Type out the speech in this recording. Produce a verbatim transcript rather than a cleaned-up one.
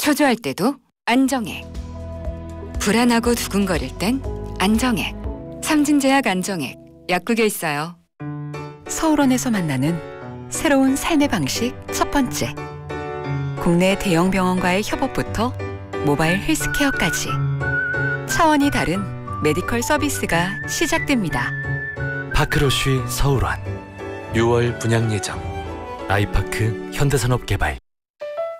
초조할 때도 안정액. 불안하고 두근거릴 땐 안정액. 삼진제약 안정액. 약국에 있어요. 서울원에서 만나는 새로운 삶의 방식 첫 번째. 국내 대형 병원과의 협업부터 모바일 헬스케어까지 차원이 다른 메디컬 서비스가 시작됩니다. 파크로쉬 서울원 유월 분양 예정. 아이파크 현대산업개발.